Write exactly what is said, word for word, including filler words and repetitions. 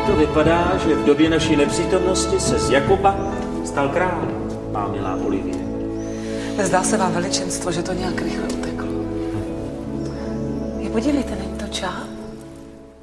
to vypadá, že v době naší nepřítomnosti se z Jakuba stal král, má milá Olivie. Zdá se vám, veličenstvo, že to nějak rychle uteklo. Je, podívejte, není to čáp?